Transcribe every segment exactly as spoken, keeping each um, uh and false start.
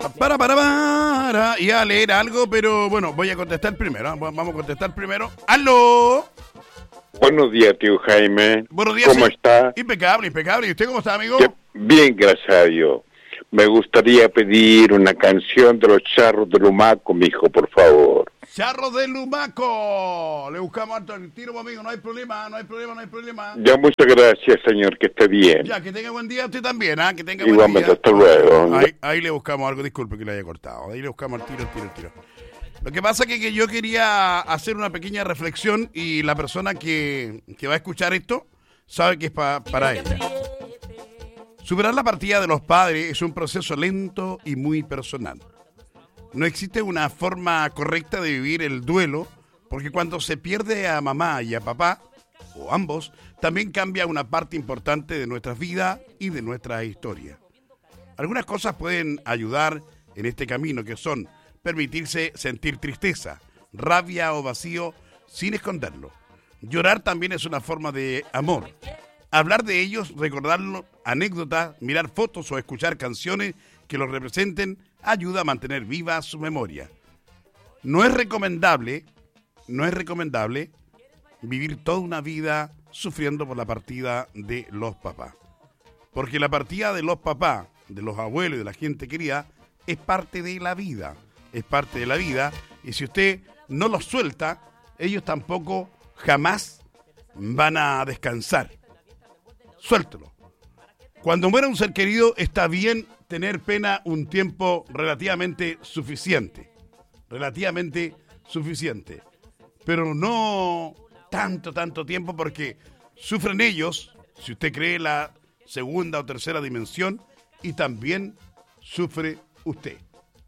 Para, para, para. Iba a leer algo, pero bueno, voy a contestar primero. ¿eh? Vamos a contestar primero. ¡Aló! Buenos días, tío Jaime. Buenos días. ¿Cómo sí. está? Impecable, impecable. ¿Y usted cómo está, amigo? ¿Qué? Bien, gracias a Dios. Me gustaría pedir una canción de los Charros de Lumaco, mijo, por favor. Charros de Lumaco. Le buscamos alto el tiro, amigo. No hay problema, no hay problema, no hay problema. Ya, muchas gracias, señor. Que esté bien. Ya, que tenga buen día usted también, ¿ah? ¿eh? Que tenga Igualmente, buen día. hasta luego. Ahí, ahí le buscamos algo. Disculpe que le haya cortado. Ahí le buscamos el tiro, el tiro, el tiro. Lo que pasa es que, que yo quería hacer una pequeña reflexión y la persona que, que va a escuchar esto sabe que es pa, para ella. Superar la partida de los padres es un proceso lento y muy personal. No existe una forma correcta de vivir el duelo, porque cuando se pierde a mamá y a papá, o ambos, también cambia una parte importante de nuestras vidas y de nuestra historia. Algunas cosas pueden ayudar en este camino, que son permitirse sentir tristeza, rabia o vacío sin esconderlo. Llorar también es una forma de amor. Hablar de ellos, recordarlo, anécdotas, mirar fotos o escuchar canciones que los representen ayuda a mantener viva su memoria. No es recomendable, no es recomendable vivir toda una vida sufriendo por la partida de los papás. Porque la partida de los papás, de los abuelos y de la gente querida es parte de la vida. Es parte de la vida y si usted no los suelta, ellos tampoco jamás van a descansar. Suéltelo. Cuando muera un ser querido está bien tener pena un tiempo relativamente suficiente. Relativamente suficiente. Pero no tanto, tanto tiempo porque sufren ellos, si usted cree la segunda o tercera dimensión, y también sufre usted.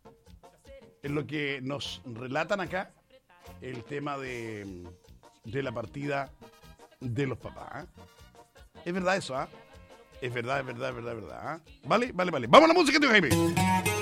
Es lo que nos relatan acá el tema de, de la partida de los papás. ¿eh? Es verdad eso, ¿ah? ¿eh? Es verdad, es verdad, es verdad, es verdad. ¿eh? ¿Vale? Vale, vale. Vamos a la música, tío Jaime.